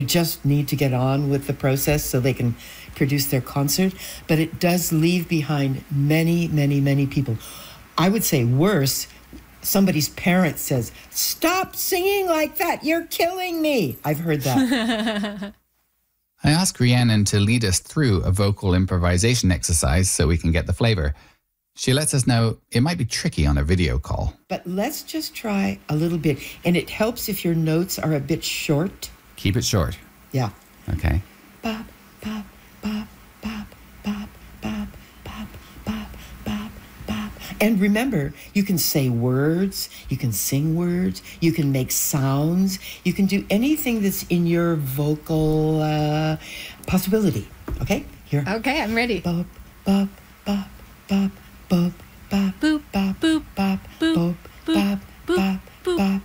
just need to get on with the process so they can produce their concert, but it does leave behind many, many, many people. I would say worse, somebody's parent says, "Stop singing like that, you're killing me." I've heard that. I asked Rhiannon to lead us through a vocal improvisation exercise so we can get the flavour. She lets us know it might be tricky on a video call. But let's just try a little bit, and it helps if your notes are a bit short. Keep it short. Yeah. Okay. Bop, bop, bop, bop, bop, bop, bop, bop, bop, bop. And remember, you can say words, you can sing words, you can make sounds, you can do anything that's in your vocal possibility. Okay? Here. Okay, I'm ready. Bop, bop, bop, bop, bop, bop, Boop, bop, boop, bop, boop, bop, bop, boop, bop, boop, bop,